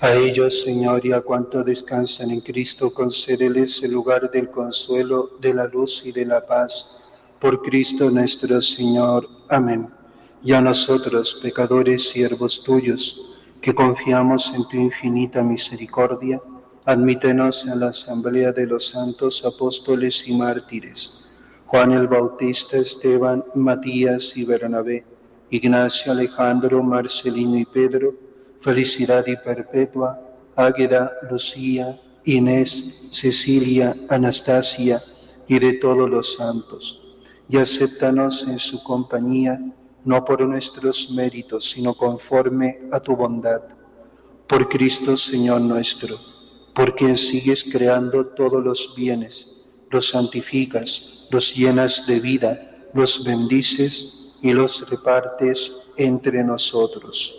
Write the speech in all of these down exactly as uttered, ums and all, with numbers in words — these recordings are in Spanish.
A ellos, Señor, y a cuantos descansan en Cristo, concédeles el lugar del consuelo, de la luz y de la paz. Por Cristo nuestro Señor. Amén. Y a nosotros, pecadores, siervos tuyos, que confiamos en tu infinita misericordia, admítenos en la asamblea de los santos apóstoles y mártires, Juan el Bautista, Esteban, Matías y Bernabé, Ignacio, Alejandro, Marcelino y Pedro, Felicidad y Perpetua, Águeda, Lucía, Inés, Cecilia, Anastasia y de todos los santos. Y acéptanos en su compañía, no por nuestros méritos, sino conforme a tu bondad. Por Cristo, Señor nuestro, por quien sigues creando todos los bienes, los santificas, los llenas de vida, los bendices y los repartes entre nosotros.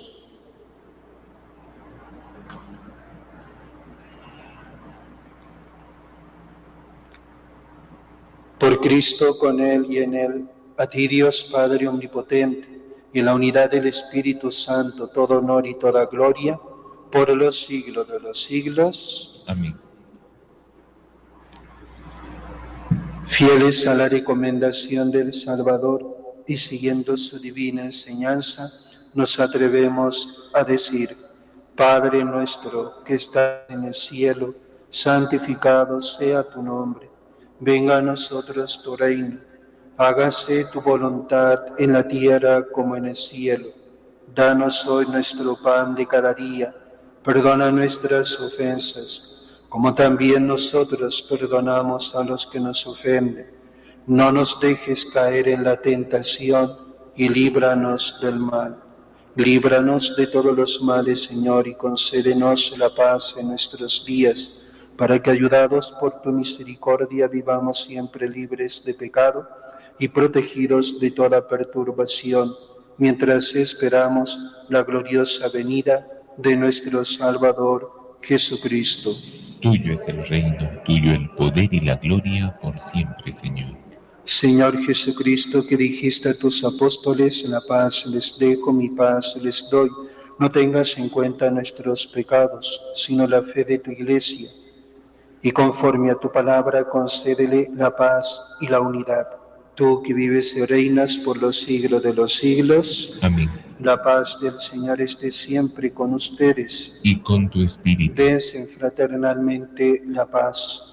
Por Cristo, con Él y en Él, a ti Dios Padre Omnipotente, y en la unidad del Espíritu Santo, todo honor y toda gloria, por los siglos de los siglos. Amén. Fieles a la recomendación del Salvador y siguiendo su divina enseñanza, nos atrevemos a decir: Padre nuestro que estás en el cielo, santificado sea tu nombre. Venga a nosotros tu reino, hágase tu voluntad en la tierra como en el cielo. Danos hoy nuestro pan de cada día, perdona nuestras ofensas, como también nosotros perdonamos a los que nos ofenden. No nos dejes caer en la tentación y líbranos del mal. Líbranos de todos los males, Señor, y concédenos la paz en nuestros días, para que, ayudados por tu misericordia, vivamos siempre libres de pecado y protegidos de toda perturbación, mientras esperamos la gloriosa venida de nuestro Salvador Jesucristo. Tuyo es el reino, tuyo el poder y la gloria por siempre, Señor. Señor Jesucristo, que dijiste a tus apóstoles: la paz les dejo, mi paz les doy. No tengas en cuenta nuestros pecados, sino la fe de tu Iglesia. Y conforme a tu palabra, concédele la paz y la unidad. Tú que vives y reinas por los siglos de los siglos. Amén. La paz del Señor esté siempre con ustedes. Y con tu espíritu. Dense fraternalmente la paz.